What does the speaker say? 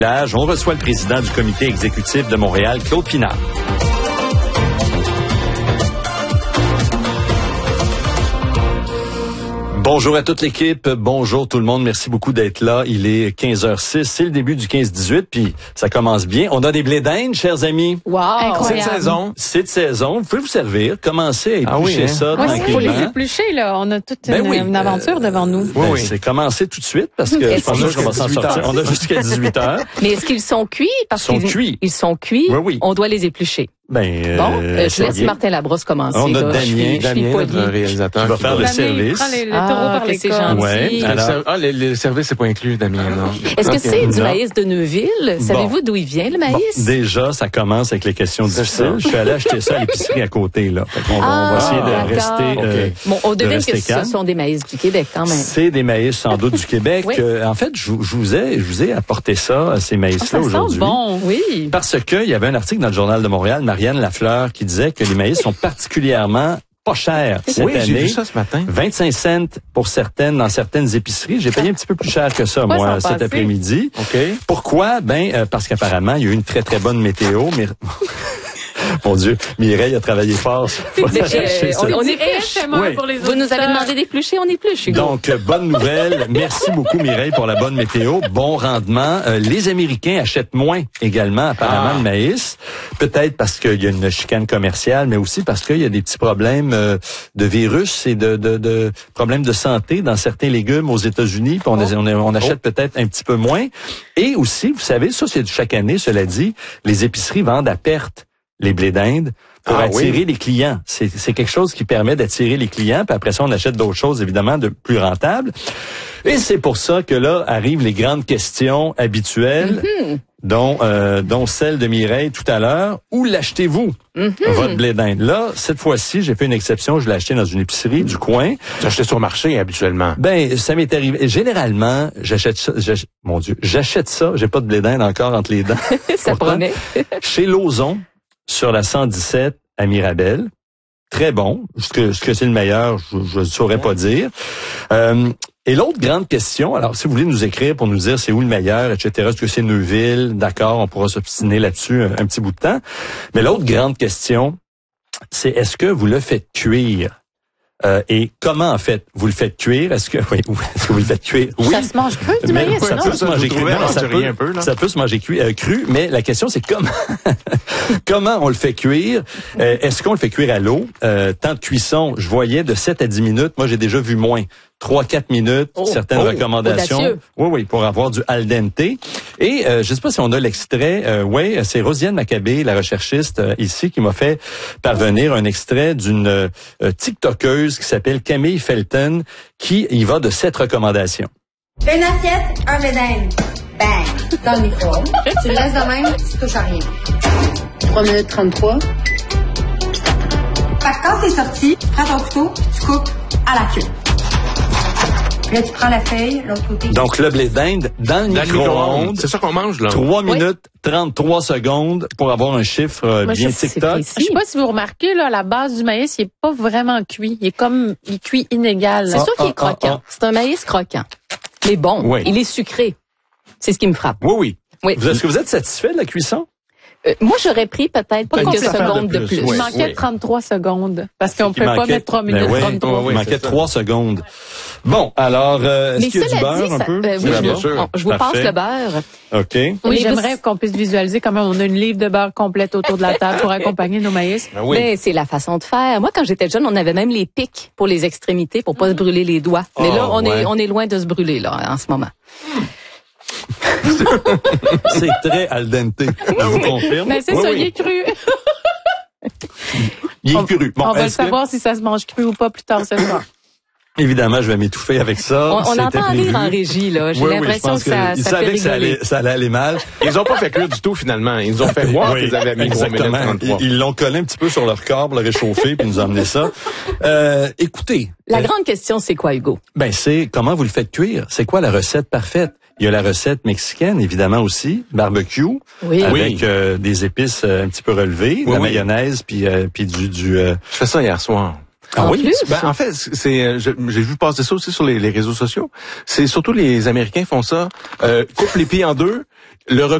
On reçoit le président du comité exécutif de Montréal, Claude Pinard. Bonjour à toute l'équipe, bonjour tout le monde, merci beaucoup d'être là. Il est 15h06, c'est le début du 15-18, puis ça commence bien. On a des blés d'Inde, chers amis. Wow! Incroyable. C'est de saison, vous pouvez vous servir, commencez à éplucher ça tranquillement. Il faut les éplucher, là. On a toute une aventure devant nous. C'est commencé tout de suite, parce que je pense qu'on va s'en sortir. On a jusqu'à 18h. Mais est-ce qu'ils sont cuits? Parce qu'ils sont cuits, oui. On doit les éplucher. Je laisse Martin Labrosse commencer. On a Damien, notre réalisateur, qui va faire le service. Prend le taureau par les cornes. Ouais, le service n'est pas inclus, Damien. Non. Est-ce que c'est du maïs de Neuville? Savez-vous d'où il vient, le maïs? Déjà, ça commence avec les questions difficiles. Je suis allé acheter ça à l'épicerie à côté, là. On va essayer de rester on devine que ce sont des maïs du Québec, quand même. C'est des maïs, sans doute, du Québec. Oui. En fait, je vous ai apporté ça, ces maïs-là, aujourd'hui. Ça sent bon, oui. Parce qu'il y avait un article dans le Journal de Montréal, Marianne Lafleur, qui disait que les maïs sont particulièrement pas chers cette année. J'ai vu ça ce matin. 25 cents dans certaines épiceries. J'ai payé un petit peu plus cher que ça, moi, cet après-midi. Okay. Pourquoi? Parce qu'apparemment, il y a eu une très, très bonne météo, mais... Mon Dieu, Mireille a travaillé fort. On épluche. Pour les Vous nous avez demandé d'éplucher, on épluche, Hugo. Donc, bonne nouvelle. Merci beaucoup, Mireille, pour la bonne météo. Bon rendement. Les Américains achètent moins également, apparemment, de maïs. Peut-être parce qu'il y a une chicane commerciale, mais aussi parce qu'il y a des petits problèmes de virus et de problèmes de santé dans certains légumes aux États-Unis. Puis on achète peut-être un petit peu moins. Et aussi, vous savez, ça, c'est chaque année, cela dit, les épiceries vendent à perte les blés d'Inde pour attirer les clients. C'est quelque chose qui permet d'attirer les clients, puis après ça, on achète d'autres choses, évidemment, de plus rentables. Et c'est pour ça que là arrivent les grandes questions habituelles, dont celle de Mireille tout à l'heure. Où l'achetez-vous, votre blé d'Inde? Là, cette fois-ci, j'ai fait une exception, je l'ai acheté dans une épicerie du coin. Tu achetais sur le marché, habituellement? Ça m'est arrivé. Généralement, j'achète ça, j'ai pas de blé d'Inde encore entre les dents. Ça promet. Chez Lauson, sur la 117 à Mirabel. Très bon. Ce que c'est le meilleur, je ne saurais pas dire. Et l'autre grande question, alors si vous voulez nous écrire pour nous dire c'est où le meilleur, etc., est-ce que c'est Neuville? D'accord, on pourra s'obstiner là-dessus un petit bout de temps. Mais l'autre grande question, c'est est-ce que vous le faites cuire? Et comment, en fait, vous le faites cuire? Est-ce que vous le faites cuire? Oui. Ça se mange cru, du maïs, ça peut se manger cru. Ça peut se manger cru, mais la question, c'est comment on le fait cuire? Est-ce qu'on le fait cuire à l'eau? Temps de cuisson, je voyais de 7 à 10 minutes. Moi, j'ai déjà vu moins. 3-4 minutes, certaines recommandations. Audacieux. Oui, pour avoir du al dente. Et je sais pas si on a l'extrait. C'est Rosiane Maccabé, la recherchiste ici, qui m'a fait parvenir un extrait d'une TikTokeuse qui s'appelle Camille Felton, qui y va de 7 recommandations. Une assiette, un blé d'Inde. Bang! Dans le micro-ondes. Tu le laisses de même, tu touches à rien. 3 minutes 33. Quand c'est sorti, tu prends ton couteau, tu coupes à la queue. Là, tu prends la feuille, l'autre côté. Donc, le blé d'Inde dans le micro-ondes. C'est ça qu'on mange, là. 3 minutes 33 secondes pour avoir un chiffre bien TikTok. Je sais pas si vous remarquez, là, la base du maïs, il est pas vraiment cuit. Il cuit inégal. C'est sûr qu'il est croquant. C'est un maïs croquant. Mais bon, il est sucré. C'est ce qui me frappe. Oui. Est-ce que vous êtes satisfait de la cuisson? Moi, j'aurais pris peut-être quelques secondes de plus. Il manquait 33 secondes. Parce qu'on peut pas mettre 3 minutes 33. Il manquait 3 secondes. Bon, alors, est-ce qu'il y a du beurre un peu? Oui, bien sûr. Je vous passe le beurre. OK. Oui, j'aimerais qu'on puisse visualiser comment on a une livre de beurre complète autour de la table pour accompagner nos maïs. Mais c'est la façon de faire. Moi, quand j'étais jeune, on avait même les pics pour les extrémités, pour pas se brûler les doigts. Mais là, on est loin de se brûler, là, en ce moment. C'est très al dente. Je vous confirme. Mais c'est ça, il est cru. Il est cru. Bon, on va le savoir si ça se mange cru ou pas plus tard ce soir. Évidemment, je vais m'étouffer avec ça. On entend rire en régie, là. J'ai l'impression que ça ils fait savaient rigoler. que ça allait aller mal. Ils ont pas fait cuire du tout, finalement. Ils ont fait voir qu'ils avaient mis 3 minutes 33. Ils l'ont collé un petit peu sur leur corps pour le réchauffer puis nous ont amené ça. Écoutez. La grande question, c'est quoi, Hugo? C'est comment vous le faites cuire. C'est quoi la recette parfaite? Il y a la recette mexicaine, évidemment aussi, barbecue, avec des épices un petit peu relevées, la mayonnaise, puis du. Je fais ça hier soir. Ah oui? En fait, j'ai vu passer ça aussi sur les réseaux sociaux. C'est surtout les Américains font ça, coupent les pieds en deux, le